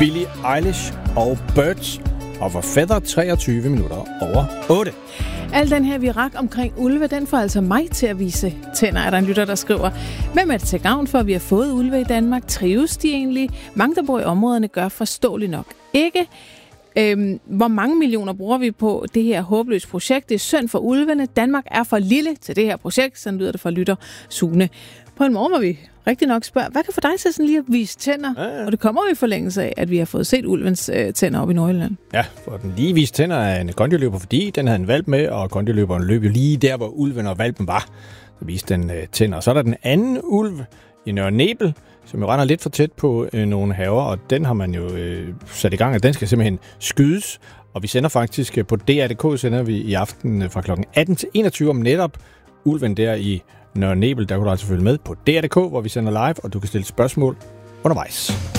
Billie Eilish og Birds of a Feather 23 minutter over 8. Al den her virak omkring ulve, den får altså mig til at vise tænder, er der en lytter, der skriver. Hvem er det til gavn for, at vi har fået ulve i Danmark? Trives de egentlig? Mange, der bor i områderne, gør forståeligt nok ikke. Hvor mange millioner bruger vi på det her håbløse projekt? Det er synd for ulvene. Danmark er for lille til det her projekt, sådan lyder det fra lytter Sune. På en morgen må vi rigtig nok spørge, hvad kan få dig til sådan lige at vise tænder? Ja. Og det kommer jo i forlængelse af, at vi har fået set ulvens tænder op i Nordjylland. Ja, for den lige viste tænder af en kondiløber, fordi den havde en valp med, og kondiløberen løb jo lige der, hvor ulven og valpen var. Så viste den tænder. Og så er der den anden ulv i Nørre Nebel, som jo render lidt for tæt på nogle haver, og den har man jo sat i gang, og den skal simpelthen skydes. Og vi sender faktisk på DR.dk, sender vi i aften fra kl. 18 til 21 om netop ulven der i Nørre Nebel. Der kan du altså følge med på DR.dk, hvor vi sender live, og du kan stille spørgsmål undervejs.